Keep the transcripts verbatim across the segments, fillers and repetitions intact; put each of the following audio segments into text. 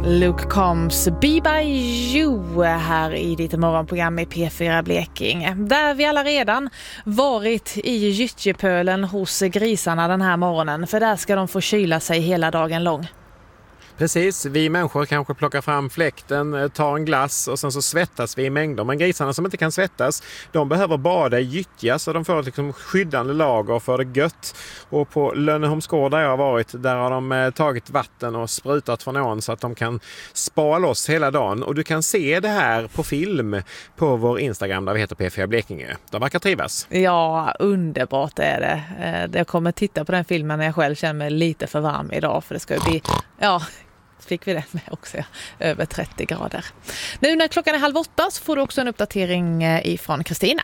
Luke Combs Be By You här i ditt morgonprogram i P fyra Blekinge. Där vi alla redan varit i gyttjepölen hos grisarna den här morgonen. För där ska de få kyla sig hela dagen lång. Precis, vi människor kanske plockar fram fläkten, tar en glass och sen så svettas vi i mängder. Men grisarna som inte kan svettas, de behöver bada i gyttja så de får ett liksom skyddande lager för det gött. Och på Lönneholmsgård där jag har varit, där har de tagit vatten och sprutat från ån så att de kan spa loss hela dagen. Och du kan se det här på film på vår Instagram där vi heter P fyra Blekinge. De verkar trivas. Ja, underbart är det. Jag kommer titta på den filmen när jag själv känner mig lite för varm idag för det ska ju bli... Ja, fick vi det med också, ja. Över trettio grader. Nu när klockan är halv åtta så får du också en uppdatering ifrån Kristina.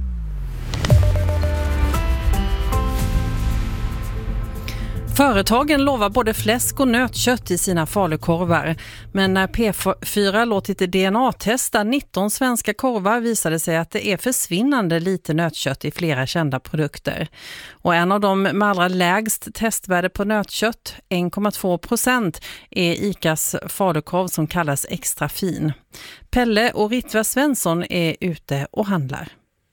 Företagen lovar både fläsk och nötkött i sina falukorvar. Men när P fyra låtit D N A-testa nitton svenska korvar visade sig att det är försvinnande lite nötkött i flera kända produkter. Och en av dem med allra lägst testvärde på nötkött, en komma två procent, är ICAs falukorv som kallas extra fin. Pelle och Ritva Svensson är ute och handlar.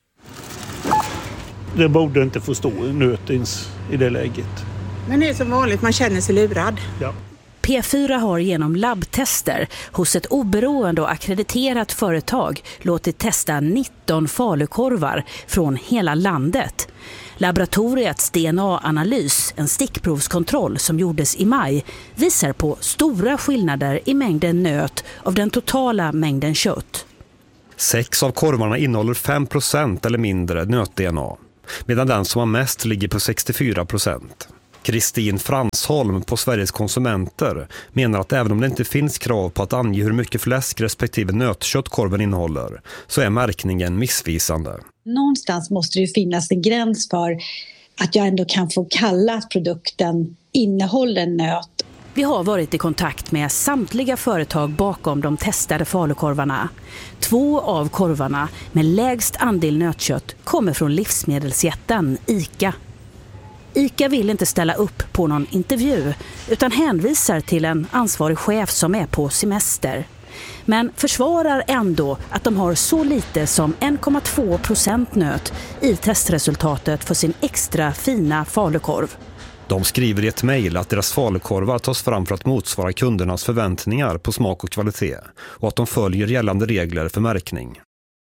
Det borde inte få stå nötins i det läget. Men det är som vanligt, man känner sig lurad. Ja. P fyra har genom labbtester hos ett oberoende och akkrediterat företag låtit testa nitton falukorvar från hela landet. Laboratoriets D N A-analys, en stickprovskontroll som gjordes i maj, visar på stora skillnader i mängden nöt av den totala mängden kött. Sex av korvarna innehåller fem procent eller mindre nöt-D N A, medan den som har mest ligger på sextiofyra procent. Kristin Fransholm på Sveriges konsumenter menar att även om det inte finns krav på att ange hur mycket fläsk respektive nötkött korven innehåller så är märkningen missvisande. Någonstans måste det finnas en gräns för att jag ändå kan få kalla att produkten innehåller nöt. Vi har varit i kontakt med samtliga företag bakom de testade falukorvarna. Två av korvarna med lägst andel nötkött kommer från livsmedelsjätten ICA. ICA vill inte ställa upp på någon intervju utan hänvisar till en ansvarig chef som är på semester. Men försvarar ändå att de har så lite som en komma två procent nöt i testresultatet för sin extra fina falukorv. De skriver i ett mejl att deras falukorvar tas fram för att motsvara kundernas förväntningar på smak och kvalitet och att de följer gällande regler för märkning.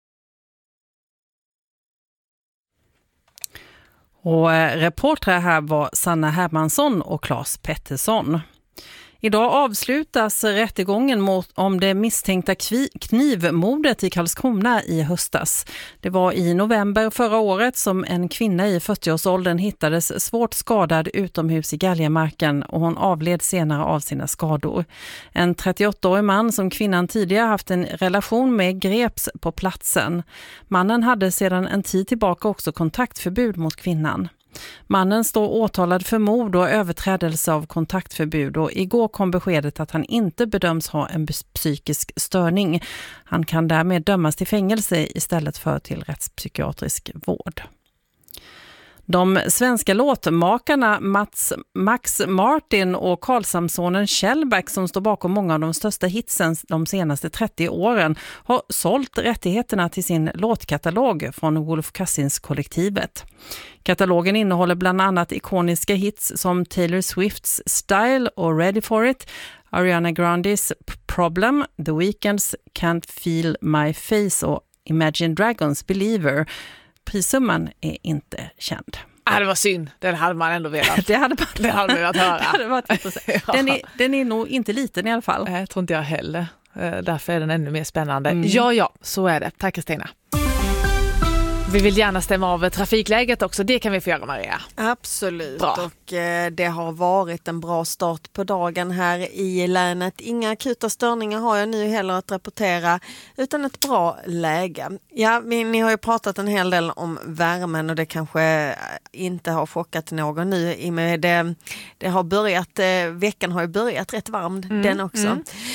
Och reportrar här var Sanna Hermansson och Claes Pettersson. Idag avslutas rättegången mot om det misstänkta knivmordet i Karlskrona i höstas. Det var i november förra året som en kvinna i fyrtioårsåldern hittades svårt skadad utomhus i Galjemarken och hon avled senare av sina skador. En trettioåttaårig man som kvinnan tidigare haft en relation med greps på platsen. Mannen hade sedan en tid tillbaka också kontaktförbud mot kvinnan. Mannen står åtalad för mord och överträdelse av kontaktförbud och igår kom beskedet att han inte bedöms ha en psykisk störning. Han kan därmed dömas till fängelse istället för till rättspsykiatrisk vård. De svenska låtmakarna Mats, Max Martin och Karlshamnssonen Kjellback som står bakom många av de största hitsen de senaste trettio åren har sålt rättigheterna till sin låtkatalog från Wolf Cousins-kollektivet. Katalogen innehåller bland annat ikoniska hits som Taylor Swifts Style och Ready For It, Ariana Grandes Problem, The Weeknd's Can't Feel My Face och Imagine Dragons Believer. Prissumman är inte känd. Ah, det var synd. Den hade man ändå velat. Det hade man, det hade man velat höra. Det hade varit intressant. Den är, den är nog inte liten i alla fall. Nej, jag tror inte jag heller. Därför är den ännu mer spännande. Mm. Ja, ja, så är det. Tack Kristina. Vi vill gärna stämma av trafikläget också. Det kan vi få göra, Maria. Absolut. Bra. Och eh, det har varit en bra start på dagen här i länet. Inga akuta störningar har jag nu heller att rapportera utan ett bra läge. Ja, men ni har ju pratat en hel del om värmen och det kanske inte har chockat någon nu. I med det, det har börjat, eh, veckan har ju börjat rätt varmt, mm, den också.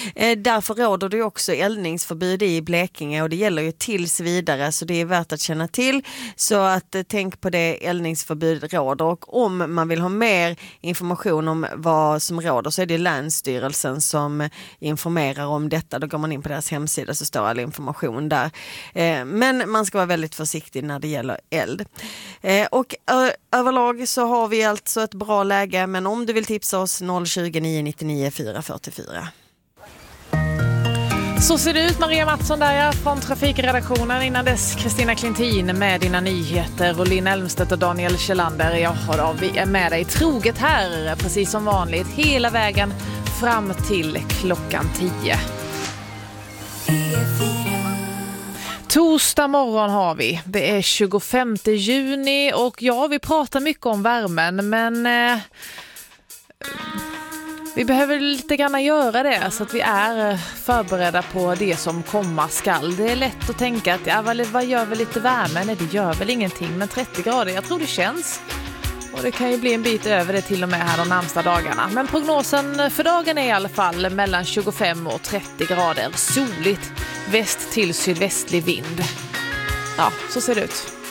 Eh, därför råder det också eldningsförbud i Blekinge och det gäller ju tills vidare, så det är värt att känna till. Så att eh, tänk på det, eldningsförbud råder, och om man vill ha mer information om vad som råder så är det Länsstyrelsen som informerar om detta. Då går man in på deras hemsida så står all information där. Eh, men man ska vara väldigt försiktig när det gäller eld. Eh, och ö- överlag så har vi alltså ett bra läge, men om du vill tipsa oss noll tjugo, nio nittionio, fyra fyrtiofyra. Så ser det ut, Maria Mattsson där ja, från trafikredaktionen. Innan dess Kristina Klintin med dina nyheter och Linn Elmstedt och Daniel Kjellander. Ja, då, vi är med dig troget här, precis som vanligt, hela vägen fram till klockan tio. Torsdag morgon har vi. Det är tjugofemte juni och ja, vi pratar mycket om värmen, men eh, vi behöver lite grann göra det så att vi är förberedda på det som komma skall. Det är lätt att tänka att ja, vad, vad gör väl lite värme? Nej, det gör väl ingenting, men trettio grader, jag tror det känns. Och det kan ju bli en bit över det till och med här de närmsta dagarna. Men prognosen för dagen är i alla fall mellan tjugofem och trettio grader. Soligt, väst till sydvästlig vind. Ja, så ser det ut.